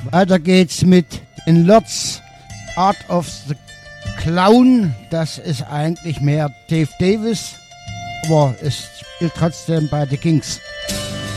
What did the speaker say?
Weiter geht's mit den Lots, Art of the Clown. Das ist eigentlich mehr Dave Davis, aber es spielt trotzdem bei The Kings.